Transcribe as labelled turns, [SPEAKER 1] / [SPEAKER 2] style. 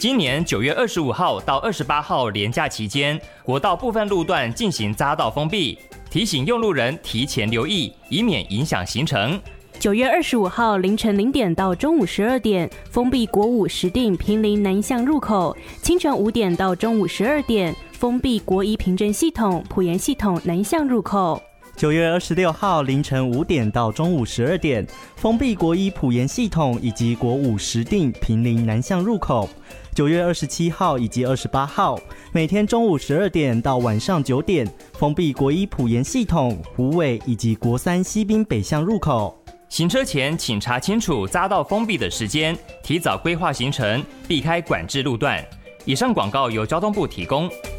[SPEAKER 1] 今年9月25号到28号连假期间，国道部分路段进行匝道封闭，提醒用路人提前留意，以免影响行程。
[SPEAKER 2] 9月25号凌晨0点到中午12点，封闭国五石碇坪林南向入口；清晨5点到中午12点，封闭国一平镇系统埔盐系统南向入口。
[SPEAKER 3] 9月26号凌晨5点到中午12点，封闭国一埔盐系统以及国五石碇坪林南向入口。9月27号以及28号，每天中午12点到晚上9点，封闭国一埔盐系统、虎尾以及国三西滨北向入口。
[SPEAKER 1] 行车前请查清楚匝道封闭的时间，提早规划行程，避开管制路段。以上广告由交通部提供。